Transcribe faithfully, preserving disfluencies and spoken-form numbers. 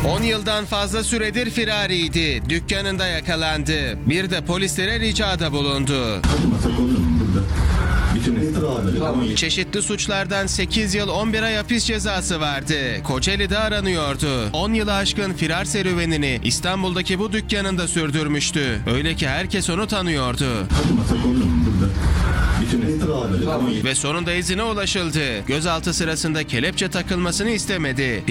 on yıldan fazla süredir firariydi. Dükkanında yakalandı. Bir de polislere ricada bulundu. Masak olur mu burada? Bütün esnafları. Çeşitli suçlardan sekiz yıl on bir ay hapis cezası vardı. Kocaeli'de aranıyordu. on yılı aşkın firar serüvenini İstanbul'daki bu dükkanında sürdürmüştü. Öyle ki herkes onu tanıyordu. Masak olur mu burada? Bütün esnafları. Ve sonunda izine ulaşıldı. Gözaltı sırasında kelepçe takılmasını istemedi.